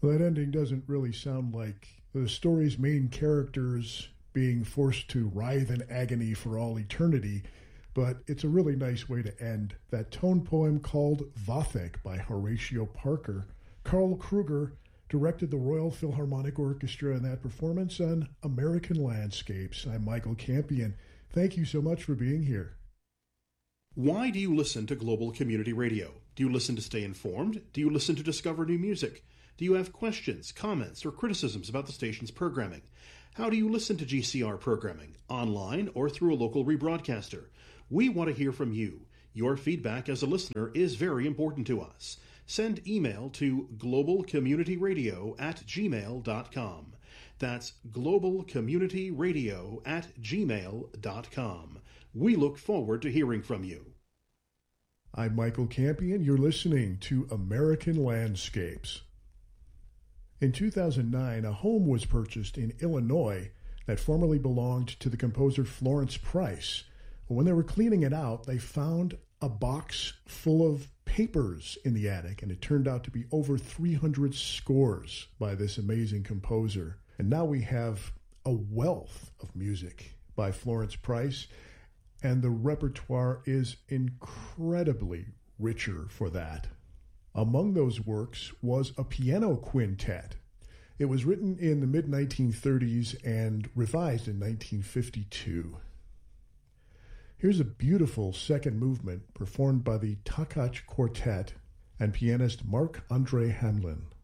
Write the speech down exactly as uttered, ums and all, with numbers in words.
Well, that ending doesn't really sound like the story's main characters being forced to writhe in agony for all eternity, but it's a really nice way to end that tone poem called Vathek by Horatio Parker. Carl Kruger directed the Royal Philharmonic Orchestra in that performance on American Landscapes. I'm Michael Campion. Thank you so much for being here. Why do you listen to Global Community Radio? Do you listen to stay informed? Do you listen to discover new music? Do you have questions, comments, or criticisms about the station's programming? How do you listen to G C R programming, online or through a local rebroadcaster? We want to hear from you. Your feedback as a listener is very important to us. Send email to globalcommunityradio at gmail dot com. That's globalcommunityradio at gmail dot com. We look forward to hearing from you. I'm Michael Campion. You're listening to American Landscapes. In two thousand nine, a home was purchased in Illinois that formerly belonged to the composer Florence Price. When they were cleaning it out, they found a box full of papers in the attic, and it turned out to be over three hundred scores by this amazing composer. And now we have a wealth of music by Florence Price, and the repertoire is incredibly richer for that. Among those works was a piano quintet. It was written in the mid nineteen thirties and revised in nineteen fifty-two. Here's a beautiful second movement performed by the Takach Quartet and pianist Marc-André Hamelin.